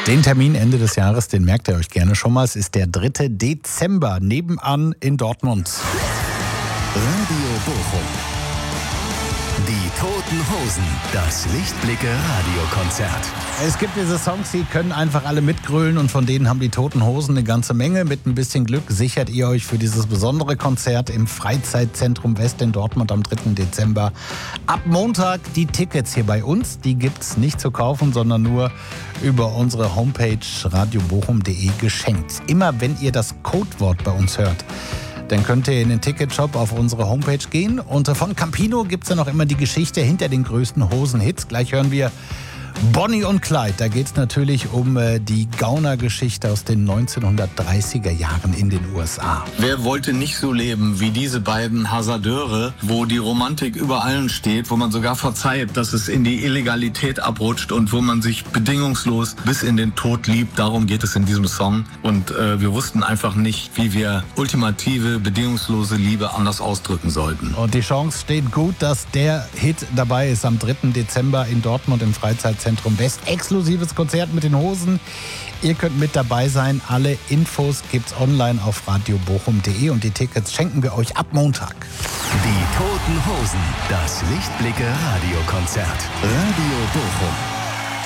Den Termin Ende des Jahres, den merkt ihr euch gerne schon mal. Es ist der 3. Dezember, nebenan in Dortmund. Radio Bochum. Die Toten Hosen, das Lichtblicke-Radiokonzert. Es gibt diese Songs, die können einfach alle mitgrölen und von denen haben die Toten Hosen eine ganze Menge. Mit ein bisschen Glück sichert ihr euch für dieses besondere Konzert im Freizeitzentrum West in Dortmund am 3. Dezember. Ab Montag die Tickets hier bei uns. Die gibt's nicht zu kaufen, sondern nur über unsere Homepage radiobochum.de geschenkt. Immer wenn ihr das Codewort bei uns hört, dann könnt ihr in den Ticketshop auf unsere Homepage gehen. Und von Campino gibt es ja noch immer die Geschichte hinter den größten Hosenhits. Gleich hören wir Bonnie und Clyde. Da geht es natürlich um die Gaunergeschichte aus den 1930er Jahren in den USA. Wer wollte nicht so leben wie diese beiden Hasardeure, wo die Romantik über allen steht, wo man sogar verzeiht, dass es in die Illegalität abrutscht und wo man sich bedingungslos bis in den Tod liebt. Darum geht es in diesem Song. Und wir wussten einfach nicht, wie wir ultimative, bedingungslose Liebe anders ausdrücken sollten. Und die Chance steht gut, dass der Hit dabei ist am 3. Dezember in Dortmund im Freizeitzentrum West. Exklusives Konzert mit den Hosen. Ihr könnt mit dabei sein. Alle Infos gibt's online auf radiobochum.de und die Tickets schenken wir euch ab Montag. Die Toten Hosen, das Lichtblicke-Radiokonzert. Radio Bochum.